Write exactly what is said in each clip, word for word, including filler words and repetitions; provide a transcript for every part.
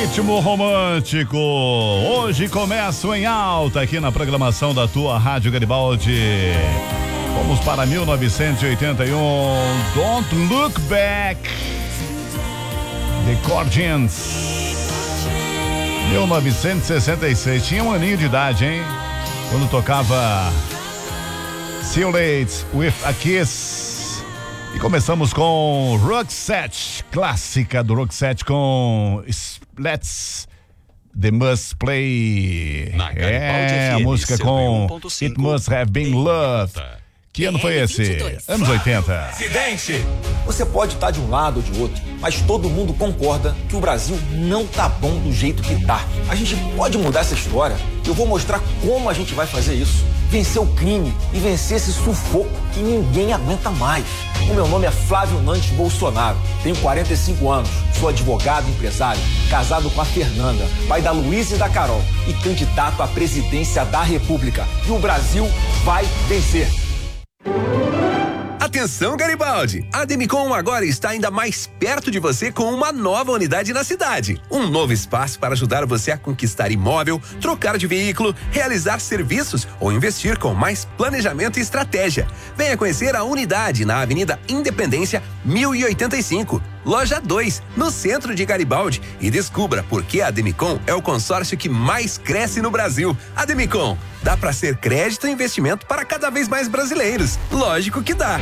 Ritmo romântico. Hoje começo em alta aqui na programação da tua Rádio Garibaldi. Vamos para mil novecentos e oitenta e um. Don't Look Back. The Chordians. mil novecentos e sessenta e seis. Tinha um aninho de idade, hein? Quando tocava See You Late with a Kiss. E começamos com Roxette, clássica do Roxette com Let's The Must Play. Na é, a música com It Must Have Been Love. Que ano foi esse? Anos oitenta. Acidente! Você pode estar de um lado ou de outro, mas todo mundo concorda que o Brasil não tá bom do jeito que tá. A gente pode mudar essa história. Eu vou mostrar como a gente vai fazer isso. Vencer o crime e vencer esse sufoco que ninguém aguenta mais. O meu nome é Flávio Nantes Bolsonaro, tenho quarenta e cinco anos, sou advogado e empresário, casado com a Fernanda, pai da Luísa e da Carol e candidato à presidência da República. E o Brasil vai vencer. Atenção, Garibaldi! A Demicon agora está ainda mais perto de você com uma nova unidade na cidade. Um novo espaço para ajudar você a conquistar imóvel, trocar de veículo, realizar serviços ou investir com mais planejamento e estratégia. Venha conhecer a unidade na Avenida Independência mil e oitenta e cinco, Loja dois, no centro de Garibaldi, e descubra por que a Demicon é o consórcio que mais cresce no Brasil. A Demicon dá para ser crédito e investimento para cada vez mais brasileiros. Lógico que dá.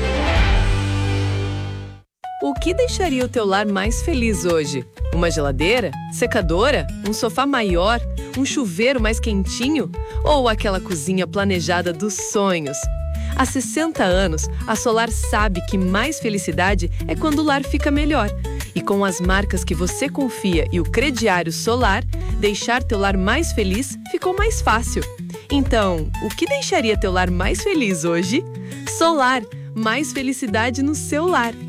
O que deixaria o teu lar mais feliz hoje? Uma geladeira? Secadora? Um sofá maior? Um chuveiro mais quentinho? Ou aquela cozinha planejada dos sonhos? Há sessenta anos, a Solar sabe que mais felicidade é quando o lar fica melhor. E com as marcas que você confia e o crediário Solar, deixar teu lar mais feliz ficou mais fácil. Então, o que deixaria teu lar mais feliz hoje? Solar, mais felicidade no seu lar.